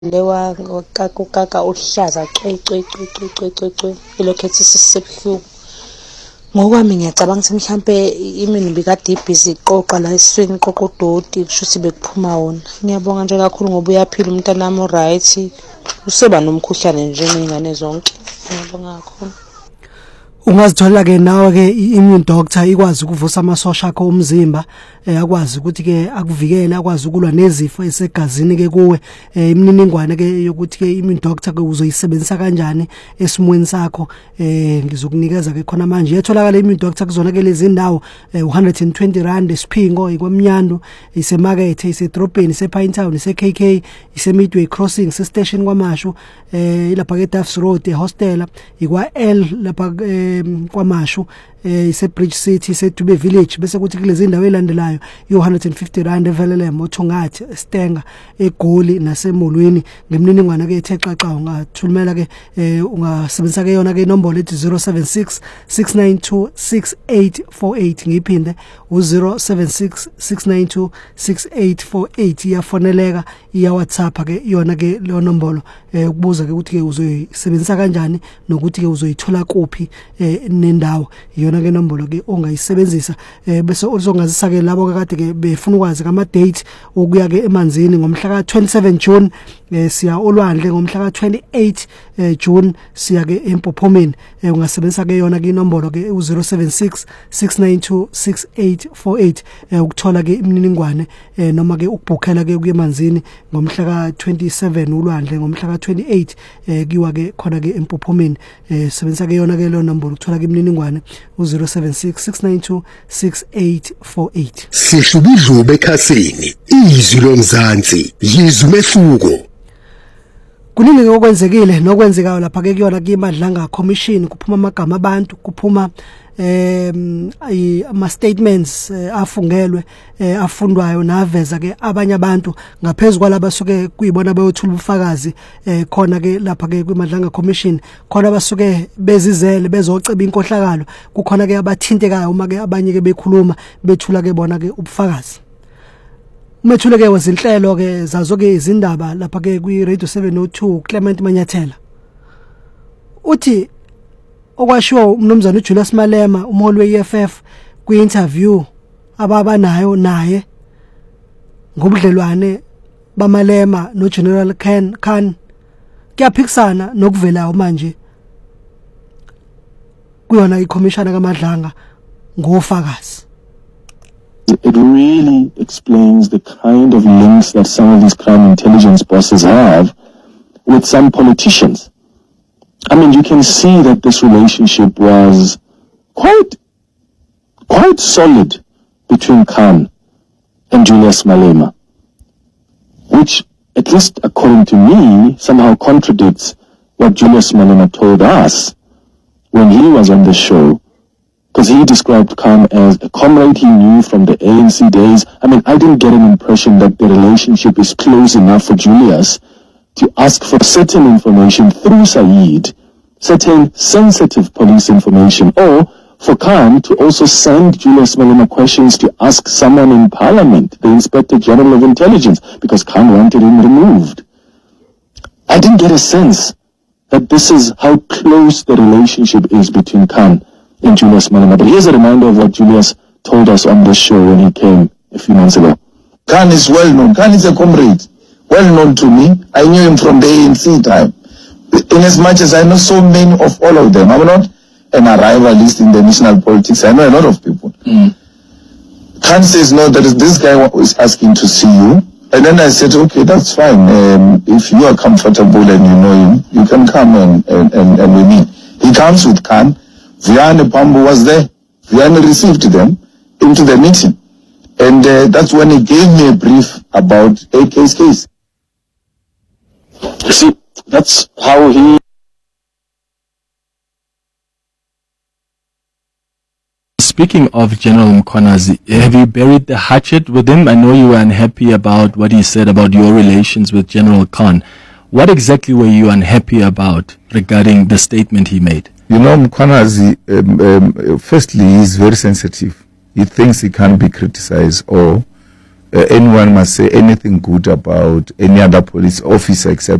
lewa kaka uhlaza cwe ilokho ethi sisebuhlungu. Ngokwami ngiyacabanga ukuthi mhlampe imini kade ibhizi iqoqa la esisweni iqoqa udoti kusho ukuthi bekuphuma wona. Ngiyabonga nje kakhulu ngoba uyaphila umntanami uright. Useba nomkhuhlane nje ngengane zonke. Ngiyabonga kakhulu. Ungazithola ke nawe ke immune doctor ikwazi ukuvusa amasosha akho omzimba akwazi ukuthi ke akuvikele akwazi ukulwa nezifo esegazini ke kuwe imininingwane ke yokuthi ke immune doctor ke uzoyisebenzisa kanjani esimweni sakho ngizokunikeza ke khona manje yetholakala immune doctor kuzona ke lezi ndawo 120 rand esiphingo ikwamnyando isemarket isedrobheni isePinetown iseKK iseMidway Crossing isestation kwaMashu ilapha ke Duffs Road hostel ikwa L lapha kwaMashu ise-Bridge City ise-Dube Village bese kuthi kulezi ndawo elandelayo i150 rand evelele mothongathi Stenga eGoli nasemolweni ngemininingwane ke ethe xaxa ungathumela ke ungasebenzisa ke yona ke inombolo ethi 076 692 6848 ngiphinde u076 692 6848 iyafoneleka iya WhatsApp ke yona ke le nombolo ukubuza ke ukuthi ke uzoyisebenzisa kanjani nokuthi ke uzoyithola kuphi nendawo yona ke nombolo ke ongayisebenzisa bese uzongazisa ke labo kade ke befuna ukwazi ama date okuya ke emanzini ngomhla ka 27 June siya olwandle ngomhla ka 28 June siya ke eMpophomeni ungasebenzisa ke yona ke inombolo ke u076 692 6848 ukuthola ke imininingwane noma ke ukubhukhela ke kuyemanzini ngomhla ka 27 ulwandle ngomhla ka 28 kiwa ke khona ke eMpophomeni sebenzisa ke yona ke lo nombolo ukuthola ke imininingwane u076 692 6848 Sihlubudlube ekhasini izwi lomzansi yizwe umehluko. Kuningi okwenzekile nokwenzekayo lapha ke kuyona ke imadlanga commission kuphuma amagama abantu kuphuma ama statements afungelwe afundwayo naveza ke abanye abantu ngaphezulu kwalabo suke kuyibona bayothula ubufakazi khona ke lapha ke kwimadlanga commission khona basuke bezizele bezoceba inkohlakalo kukhona ke abathintekayo uma ke abanye ke bekhuluma bethula ke bona ke ubufakazi. Umethule ke wezinhlelo ke zazo ke izindaba lapha ke kwi Radio 702 Clement Manyathela uthi okwashiwo umnomzana uJulius Malema umholi weEFF kwi-interview ababa nayo naye ngobudlelwane baMalema noGeneral Khan kuyaphikisana nokuvelayo manje kuyona iCommissioner kaMadlanga ngofakazi. It really explains the kind of links that some of these crime intelligence bosses have with some politicians. I mean, you can see that this relationship was quite solid between Khan and Julius Malema, which, at least according to me, somehow contradicts what Julius Malema told us when he was on the show, because he described Khan as a comrade he knew from the ANC days. I mean, I didn't get an impression that the relationship is close enough for Julius to ask for certain information through Saeed, certain sensitive police information, or for Khan to also send Julius Malema questions to ask someone in Parliament, the Inspector General of Intelligence, because Khan wanted him removed. I didn't get a sense that this is how close the relationship is between Khan and Julius Malema. But here's a reminder of what Julius told us on the show when he came a few months ago. Khan is well known. Khan is a comrade, well known to me. I knew him from the ANC time. In as much as I know so many of all of them, I'm not an arrivalist in the national politics. I know a lot of people. Khan says, no, there is this guy who is asking to see you. And then I said, okay, that's fine. If you are comfortable and you know him, you can come and we meet. He comes with Khan. Viane Pambo was there. Viane received them into the meeting. And that's when he gave me a brief about AK's case. You see, that's how he... Speaking of General Mkhwanazi, have you buried the hatchet with him? I know you were unhappy about what he said about your relations with General Khan. What exactly were you unhappy about regarding the statement he made? You know, Mkhwanazi, firstly, he's very sensitive. He thinks he can't be criticized or anyone must say anything good about any other police officer except